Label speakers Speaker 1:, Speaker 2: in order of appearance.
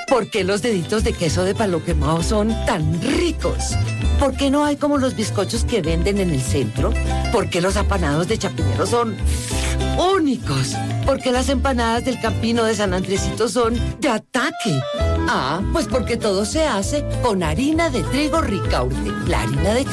Speaker 1: ¿Por qué los deditos de queso de palo quemado son tan ricos? ¿Por qué no hay como los bizcochos que venden en el centro? ¿Por qué los apanados de Chapinero son únicos? ¿Por qué las empanadas del Campino de San Andresito son de ataque? Ah, pues porque todo se hace con harina de trigo Ricaurte, la harina de